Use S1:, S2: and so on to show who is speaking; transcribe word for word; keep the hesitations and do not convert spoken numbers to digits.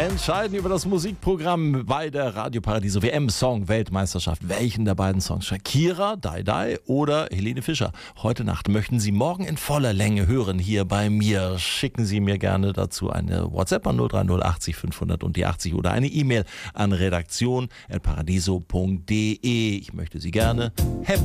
S1: Entscheiden über das Musikprogramm bei der Radio Paradiso W M-Song-Weltmeisterschaft. Welchen der beiden Songs? Shakira, Die Die oder Helene Fischer? Heute Nacht möchten Sie morgen in voller Länge hören hier bei mir. Schicken Sie mir gerne dazu eine WhatsApp an null drei null achtzig fünfhundert und die achtzig oder eine E-Mail an redaktion at paradiso punkt de. Ich möchte Sie gerne happy